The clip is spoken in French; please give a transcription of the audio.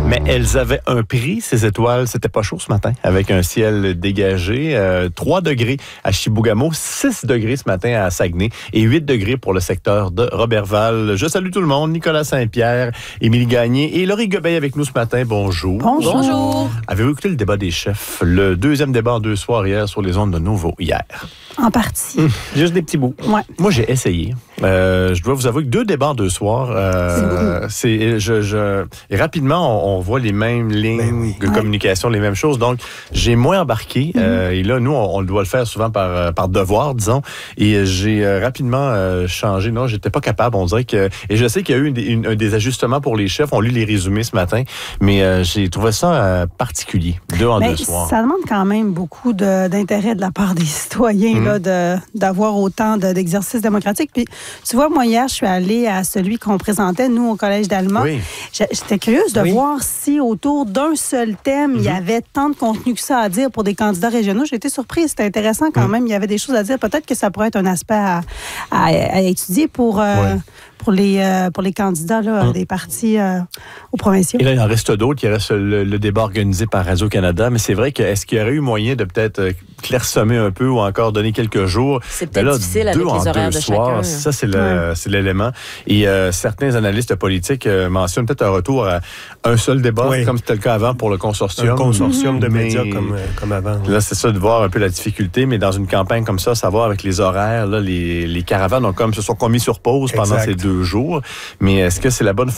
Mais elles avaient un prix, ces étoiles. C'était pas chaud ce matin, avec un ciel dégagé. 3 degrés à Chibougamau, 6 degrés ce matin à Saguenay et 8 degrés pour le secteur de Roberval. Je salue tout le monde. Nicolas Saint-Pierre, Émilie Gagné et Laurie Gobeil avec nous ce matin. Bonjour. Bonjour. Avez-vous écouté le débat des chefs? Le deuxième débat en 2 soirs hier sur les ondes de Nouveau hier. En partie. Juste des petits bouts. Ouais. Moi, j'ai essayé. Je dois vous avouer que 2 débats en 2 soirs, et rapidement, on voit les mêmes lignes de communication, les mêmes choses. Donc, j'ai moins embarqué. Et là, nous, on doit le faire souvent par devoir, disons. Et j'ai rapidement changé. Non, j'étais pas capable. On dirait que... Et je sais qu'il y a eu des ajustements pour les chefs. On lit les résumés ce matin. Mais j'ai trouvé ça particulier. 2 en 2 soirs. Ça demande quand même beaucoup d'intérêt de la part des citoyens là, d'avoir autant d'exercices démocratiques. Puis, tu vois, moi, hier, je suis allée à celui qu'on présentait, nous, au Collège d'Alma. Oui. J'étais curieuse de voir si autour d'un seul thème, il y avait tant de contenu que ça à dire pour des candidats régionaux. J'ai été surprise. C'était intéressant quand même. Il y avait des choses à dire. Peut-être que ça pourrait être un aspect à étudier pour les candidats là, des partis aux provinciaux. Et là, il en reste d'autres. Il reste le débat organisé par Radio-Canada. Mais c'est vrai que est-ce qu'il y aurait eu moyen de peut-être clairsemer un peu ou encore donner quelques jours? C'est peut-être difficile avec les horaires de chacun. Ça, c'est l'élément. Et certains analystes politiques mentionnent peut-être un retour à un seul débat, comme c'était le cas avant pour le consortium. Un consortium de médias comme avant. Là, c'est ça, de voir un peu la difficulté. Mais dans une campagne comme ça, savoir avec les horaires, là, les caravanes se sont mis sur pause pendant ces 2 jours. Mais est-ce que c'est la bonne